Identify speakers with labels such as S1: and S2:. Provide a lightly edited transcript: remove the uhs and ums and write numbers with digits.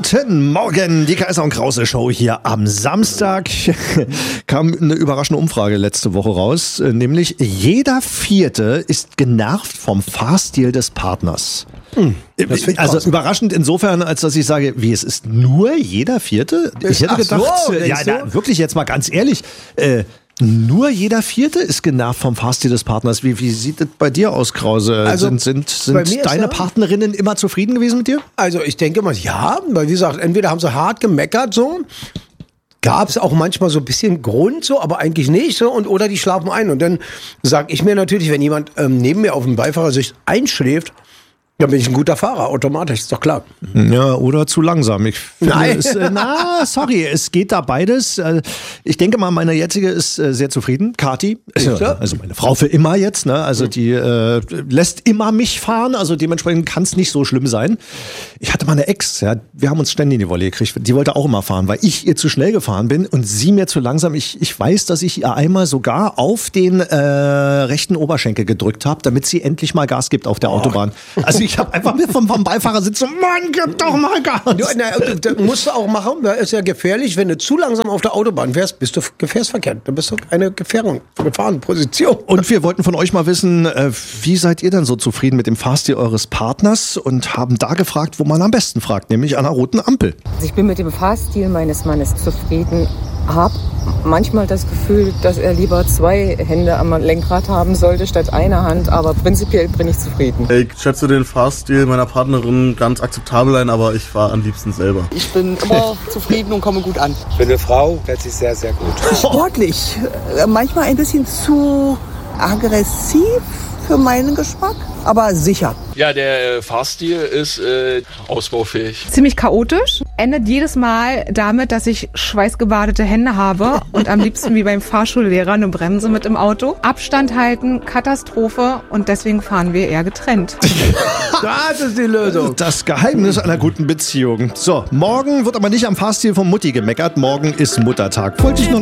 S1: Guten Morgen, die Kaiser und Krause Show hier am Samstag. Kam eine überraschende Umfrage letzte Woche raus, nämlich jeder Vierte ist genervt vom Fahrstil des Partners. Also überraschend insofern, als dass ich sage, wie, es ist nur jeder Vierte? Ich hätte gedacht, wirklich jetzt mal ganz ehrlich, nur jeder Vierte ist genervt vom Fahrstil des Partners. Wie sieht es bei dir aus, Krause?
S2: Also,
S1: sind deine Partnerinnen immer zufrieden gewesen mit dir?
S2: Also ich denke mal, ja, weil wie gesagt, entweder haben sie hart gemeckert so, gab es auch manchmal so ein bisschen Grund so, aber eigentlich nicht so, oder die schlafen ein. Und dann sage ich mir natürlich, wenn jemand neben mir auf dem Beifahrersitz einschläft, dann bin ich ein guter Fahrer, automatisch, ist doch klar.
S1: Ja, oder zu langsam. Ich finde,
S2: Nein.
S1: Es geht da beides. Ich denke mal, meine jetzige ist sehr zufrieden. Kathi, also meine Frau für immer jetzt, ne? Also die lässt immer mich fahren, also dementsprechend kann es nicht so schlimm sein. Ich hatte mal eine Ex, ja, wir haben uns ständig in die Wolle gekriegt. Die wollte auch immer fahren, weil ich ihr zu schnell gefahren bin und sie mir zu langsam. Ich weiß, dass ich ihr einmal sogar auf den rechten Oberschenkel gedrückt habe, damit sie endlich mal Gas gibt auf der Autobahn. Also ich habe einfach mit vom Beifahrersitz so, Mann, gib doch mal Gas.
S2: Das musst du auch machen, das ist ja gefährlich, wenn du zu langsam auf der Autobahn fährst, bist du gefährdsverkehrt. Dann bist du eine Gefahrenposition.
S1: Und wir wollten von euch mal wissen, wie seid ihr denn so zufrieden mit dem Fahrstil eures Partners und haben da gefragt, wo man am besten fragt, nämlich an einer roten Ampel.
S3: Also ich bin mit dem Fahrstil meines Mannes zufrieden, habe manchmal das Gefühl, dass er lieber 2 Hände am Lenkrad haben sollte statt einer Hand, aber prinzipiell bin ich zufrieden.
S4: Ich schätze den Fahrstil meiner Partnerin ganz akzeptabel ein, aber ich fahre am liebsten selber.
S5: Ich bin immer zufrieden und komme gut an.
S6: Für eine Frau fährt sich sehr, sehr gut.
S7: Sportlich, manchmal ein bisschen zu aggressiv für meinen Geschmack, aber sicher.
S8: Ja, der Fahrstil ist ausbaufähig.
S9: Ziemlich chaotisch, endet jedes Mal damit, dass ich schweißgebadete Hände habe und am liebsten wie beim Fahrschullehrer eine Bremse mit im Auto. Abstand halten, Katastrophe, und deswegen fahren wir eher getrennt.
S2: Das ist die Lösung.
S1: Das Geheimnis einer guten Beziehung. So, morgen wird aber nicht am Fahrstil von Mutti gemeckert, morgen ist Muttertag. Wollte ich noch